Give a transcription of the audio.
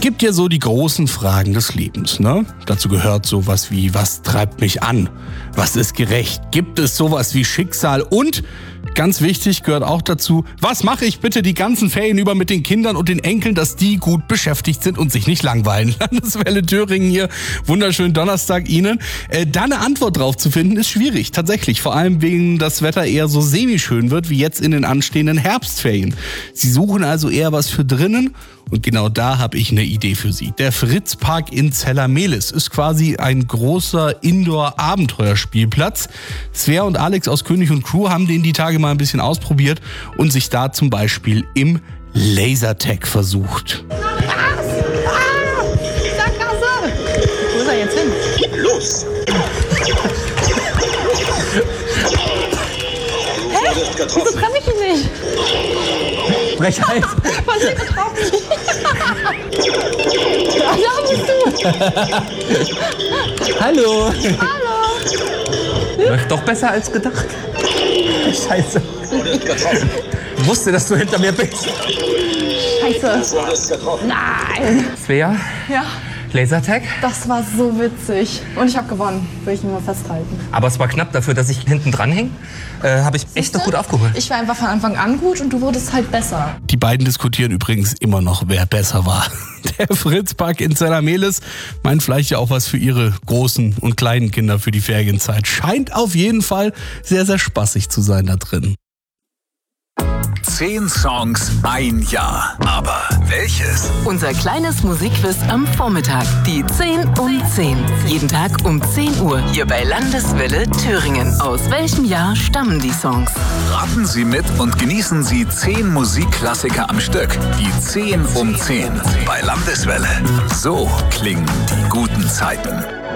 gibt ja so die großen Fragen des Lebens, ne? Dazu gehört sowas wie, was treibt mich an? Was ist gerecht? Gibt es sowas wie Schicksal? Und ganz wichtig gehört auch dazu, was mache ich bitte die ganzen Ferien über mit den Kindern und den Enkeln, dass die gut beschäftigt sind und sich nicht langweilen? Landeswelle Thüringen hier, wunderschönen Donnerstag Ihnen. Da eine Antwort drauf zu finden, ist schwierig, tatsächlich. Vor allem wegen das Wetter eher so semi-schön wird, wie jetzt in den anstehenden Herbstferien. Sie suchen also eher was für drinnen. Und genau da habe ich eine Idee für Sie. Der Fritzpark in Zellermehlis ist quasi ein großer Indoor-Abenteuerspielplatz. Svea und Alex aus König und Crew haben den die Tage mal ein bisschen ausprobiert und sich da zum Beispiel im Lasertag versucht. Sackgasse! Wo ist er jetzt hin? Los! Hä? Wieso treffe ich ihn nicht? Frechheit. Was ist getroffen? Ja, da bist du. Hallo. Hallo. Läuft doch besser als gedacht. Scheiße. Ich wusste, dass du hinter mir bist. Scheiße. Nein. Svea, Ja, Lasertag. das war so witzig. Und ich habe gewonnen, will ich nur mal festhalten. Aber es war knapp dafür, dass ich hinten dran hing. Habe ich echt noch gut aufgeholt. Ich war einfach von Anfang an gut und du wurdest halt besser. Die beiden diskutieren übrigens immer noch, wer besser war. Der Fritzpark in Zellermehlis meint vielleicht ja auch was für ihre großen und kleinen Kinder für die Ferienzeit. Scheint auf jeden Fall sehr, sehr spaßig zu sein da drin. 10 Songs, ein Jahr. Aber welches? Unser kleines Musikquiz am Vormittag. Die 10 um 10. Jeden Tag um 10 Uhr. Hier bei Landeswelle Thüringen. Aus welchem Jahr stammen die Songs? Raten Sie mit und genießen Sie 10 Musikklassiker am Stück. Die 10 um 10 bei Landeswelle. So klingen die guten Zeiten.